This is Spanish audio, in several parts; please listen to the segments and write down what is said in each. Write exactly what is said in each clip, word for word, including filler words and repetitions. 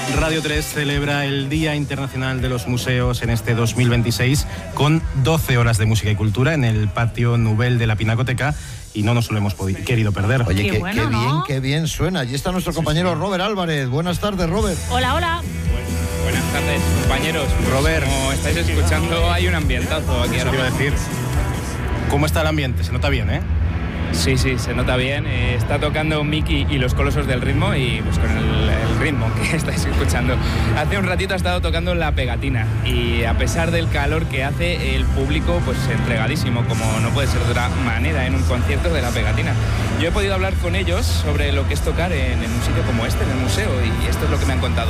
Radio tres celebra el Día Internacional de los Museos en este dos mil veintiséis con doce horas de música y cultura en el patio Nubel de la Pinacoteca y no nos lo hemos podido, querido perder. Oye, qué, qué, bueno, qué ¿no? bien, qué bien suena. Allí está nuestro compañero Robert Álvarez. Buenas tardes, Robert. Hola, hola. Buenas tardes, compañeros. Robert. Como estáis escuchando, hay un ambientazo aquí Eso ahora. te iba a decir. ¿Cómo está el ambiente? Se nota bien, ¿eh? Sí, sí, se nota bien. Eh, está tocando Miki y los Colosos del Ritmo y pues con el, el ritmo que estáis escuchando. Hace un ratito ha estado tocando La Pegatina y a pesar del calor que hace, el público pues entregadísimo, como no puede ser de otra manera en un concierto de La Pegatina. Yo he podido hablar con ellos sobre lo que es tocar en, en un sitio como este, en el museo, y esto es lo que me han contado.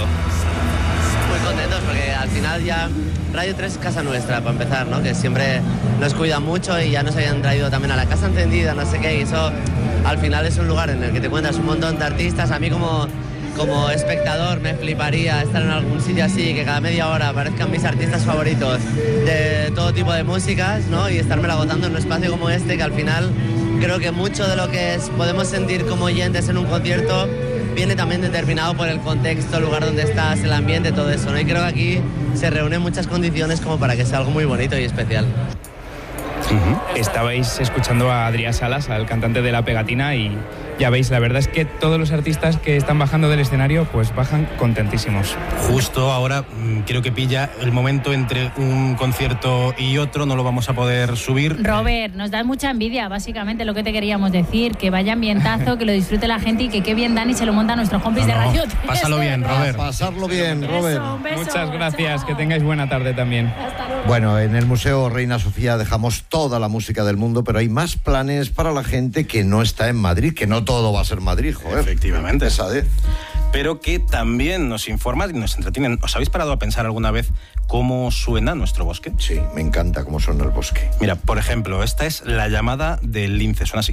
Muy contentos porque al final ya Radio tres es casa nuestra, para empezar, ¿no? Que siempre nos cuida mucho y ya nos habían traído también a la Casa Encendida, no sé qué, y eso al final es un lugar en el que te encuentras un montón de artistas. A mí como, como espectador me fliparía estar en algún sitio así, que cada media hora aparezcan mis artistas favoritos de todo tipo de músicas, ¿no? Y estármela agotando en un espacio como este, que al final creo que mucho de lo que es, podemos sentir como oyentes en un concierto viene también determinado por el contexto, el lugar donde estás, el ambiente, todo eso, ¿no? Y creo que aquí se reúnen muchas condiciones como para que sea algo muy bonito y especial. Uh-huh. Estabais escuchando a Adrià Salas, al cantante de La Pegatina, y ya veis, la verdad es que todos los artistas que están bajando del escenario pues bajan contentísimos. Justo ahora mmm, creo que pilla el momento entre un concierto y otro, no lo vamos a poder subir. Robert, nos da mucha envidia, básicamente lo que te queríamos decir, que vaya ambientazo, que lo disfrute la gente y que qué bien Dani se lo monta a nuestros compis No, no, de Radio tres. pásalo bien, Robert. Pasarlo bien, Robert. Beso, un beso, Muchas gracias, chao. que tengáis buena tarde también. Hasta luego. Bueno, en el Museo Reina Sofía dejamos toda la música del mundo, pero hay más planes para la gente que no está en Madrid, que no todo va a ser Madrid, joder. Efectivamente. ¿Sabes? Pero que también nos informan y nos entretienen. ¿Os habéis parado a pensar alguna vez cómo suena nuestro bosque? Sí, me encanta cómo suena el bosque. Mira, por ejemplo, esta es la llamada del lince, suena así.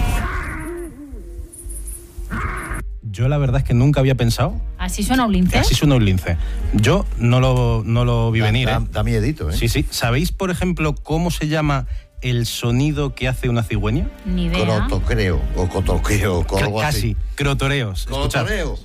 Yo la verdad es que nunca había pensado ¿Así suena un lince? que así suena un lince. Yo no lo, no lo vi Da, venir, da, ¿eh? da miedito, ¿eh? Sí, sí. ¿Sabéis, por ejemplo, cómo se llama el sonido que hace una cigüeña? Ni idea. Crotocreo, o cotoqueo, o C- algo Casi, así. crotoreos. Escuchad. Cotoreo.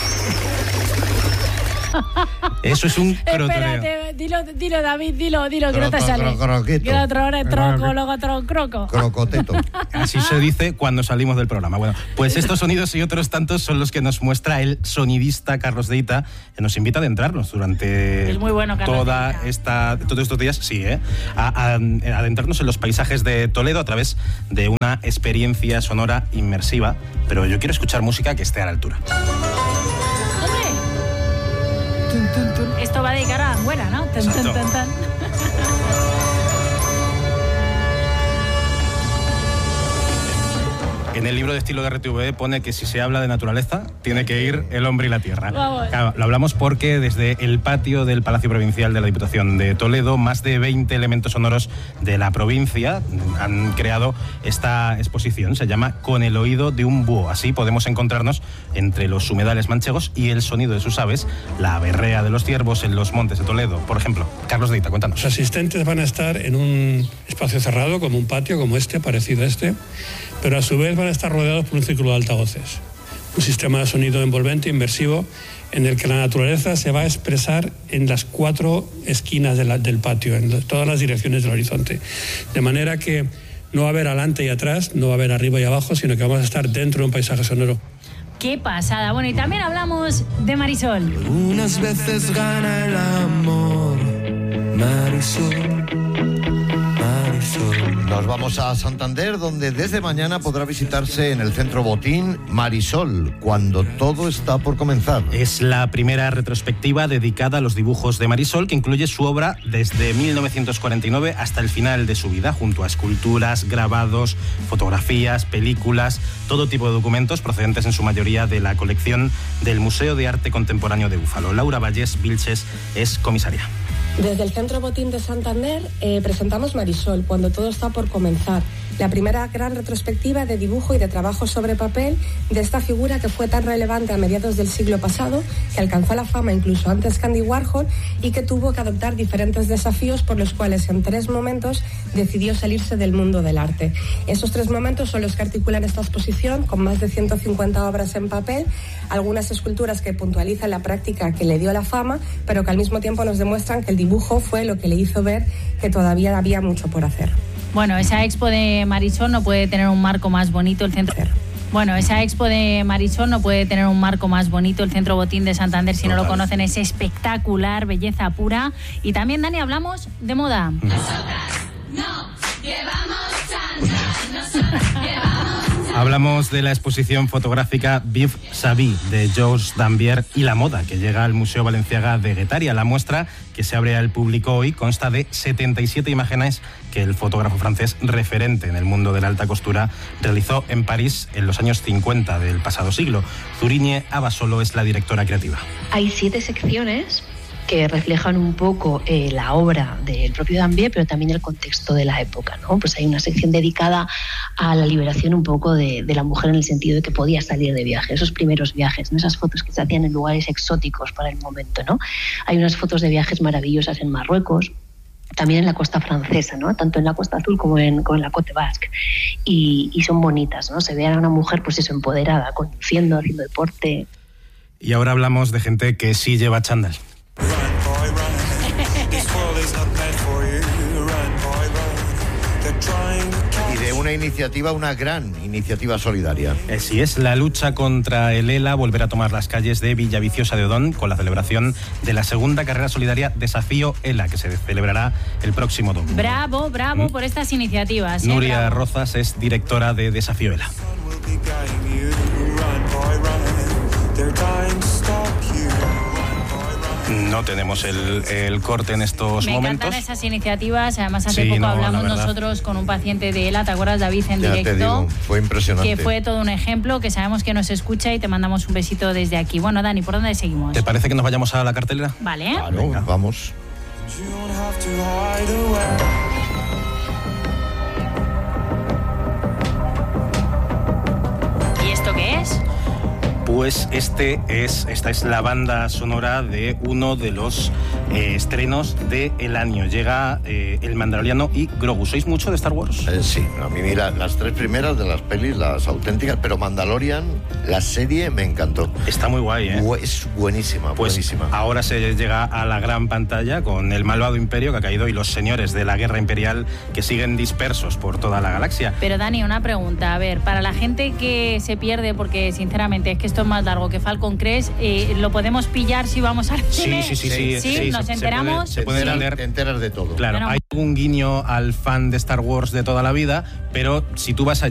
Eso es un crotoreo. Espérate, dilo, dilo David, dilo, dilo, que no te Croto, sale. cro- croqueto. Que otro ahora es troco, luego otro croco. Crocoteto. Así se dice cuando salimos del programa. Bueno, pues estos sonidos y otros tantos son los que nos muestra el sonidista Carlos Deita, que nos invita a adentrarnos durante Es muy bueno, Carlos toda Deita. esta, todos estos días, sí, ¿eh? a, a- a adentrarnos en los paisajes de Toledo a través de una experiencia sonora inmersiva. Pero yo quiero escuchar música que esté a la altura. Hombre. Tun, tun, tun. Esto va de cara a Anguera, ¿no? Tun, tun, Exacto. tun, tun. En el libro de estilo de R T V E pone que si se habla de naturaleza, tiene que ir el hombre y la tierra. Vamos. Claro, lo hablamos porque desde el patio del Palacio Provincial de la Diputación de Toledo, más de veinte elementos sonoros de la provincia han creado esta exposición. Se llama Con el oído de un búho. Así podemos encontrarnos entre los humedales manchegos y el sonido de sus aves, la berrea de los ciervos en los montes de Toledo. Por ejemplo, Carlos Deita, cuéntanos. Los asistentes van a estar en un espacio cerrado, como un patio, como este, parecido a este, pero a su vez van a estar rodeados por un círculo de altavoces. Un sistema de sonido envolvente, inmersivo, en el que la naturaleza se va a expresar en las cuatro esquinas de la, del patio, en todas las direcciones del horizonte. De manera que no va a haber adelante y atrás, no va a haber arriba y abajo, sino que vamos a estar dentro de un paisaje sonoro. Qué pasada. Bueno, y también hablamos de Marisol. Unas veces gana el amor, Marisol, Marisol. Nos vamos a Santander, donde desde mañana podrá visitarse en el Centro Botín Marisol, cuando todo está por comenzar. Es la primera retrospectiva dedicada a los dibujos de Marisol, que incluye su obra desde mil novecientos cuarenta y nueve hasta el final de su vida, junto a esculturas, grabados, fotografías, películas, todo tipo de documentos procedentes en su mayoría de la colección del Museo de Arte Contemporáneo de Búfalo. Laura Valles Vilches es comisaria. Desde el Centro Botín de Santander eh, presentamos Marisol, cuando todo está por comenzar. La primera gran retrospectiva de dibujo y de trabajo sobre papel de esta figura que fue tan relevante a mediados del siglo pasado, que alcanzó la fama incluso antes que Andy Warhol y que tuvo que adoptar diferentes desafíos por los cuales en tres momentos decidió salirse del mundo del arte. Esos tres momentos son los que articulan esta exposición con más de ciento cincuenta obras en papel, algunas esculturas que puntualizan la práctica que le dio la fama, pero que al mismo tiempo nos demuestran que el dibujo fue lo que le hizo ver que todavía había mucho por hacer. Bueno, esa expo de Marisol no puede tener un marco más bonito el centro. Bueno, esa expo de Marisol no puede tener un marco más bonito el Centro Botín de Santander. Si no lo conocen, es espectacular, belleza pura. Y también, Dani, hablamos de moda. Nosotras no llevamos chándal, nosotras llevamos. Hablamos de la exposición fotográfica Vivre sa vie de Georges Dambier y la moda, que llega al Museo Balenciaga de Guetaria. La muestra, que se abre al público hoy, consta de setenta y siete imágenes que el fotógrafo francés referente en el mundo de la alta costura realizó en París en los años cincuenta del pasado siglo. Zuriñe Abasolo es la directora creativa. Hay siete secciones que reflejan un poco eh, la obra del propio Dambier, pero también el contexto de la época, ¿no? Pues hay una sección dedicada a la liberación un poco de, de la mujer en el sentido de que podía salir de viaje, esos primeros viajes, ¿no? Esas fotos que se hacían en lugares exóticos para el momento, ¿no? Hay unas fotos de viajes maravillosas en Marruecos, también en la costa francesa, ¿no? Tanto en la Costa Azul como en, como en la Côte Basque, y, y son bonitas, ¿no? Se ve a una mujer, pues eso, empoderada, conduciendo, haciendo deporte. Y ahora hablamos de gente que sí lleva chándal. Y de una iniciativa, una gran iniciativa solidaria. Así es, la lucha contra el ELA volverá a tomar las calles de Villaviciosa de Odón con la celebración de la segunda carrera solidaria Desafío ELA, que se celebrará el próximo domingo. Bravo, bravo ¿Mm? por estas iniciativas. Nuria ¿eh? Bravo. Rozas es directora de Desafío ELA. No tenemos el, el corte en estos Me momentos. Me encantan esas iniciativas. Además, hace sí, poco no, hablamos nosotros con un paciente de ELA, ¿te acuerdas, David, en ya directo? Te digo, fue impresionante. Que fue todo un ejemplo, que sabemos que nos escucha y te mandamos un besito desde aquí. Bueno, Dani, ¿por dónde seguimos? ¿Te parece que nos vayamos a la cartelera? Vale. Claro, venga, vamos. ¿Y esto qué es? Pues este es, esta es la banda sonora de uno de los eh, estrenos del año. Llega eh, El Mandaloriano y Grogu. ¿Sois mucho de Star Wars? Eh, sí, a mí mira, las tres primeras de las pelis, las auténticas, pero Mandalorian, la serie me encantó. Está muy guay, ¿eh? Es buenísima, pues buenísima. Ahora se llega a la gran pantalla con el malvado imperio que ha caído y los señores de la guerra imperial que siguen dispersos por toda la galaxia. Pero Dani, una pregunta. A ver, para la gente que se pierde, porque sinceramente es que esto es más largo que Falcon Crest, eh, ¿lo podemos pillar si vamos al cine? Sí, sí, sí. sí, sí, sí ¿nos se, enteramos? Se puede, se puede sí. leer. Te enteras de todo. Claro, bueno, hay un guiño al fan de Star Wars de toda la vida, pero si tú vas a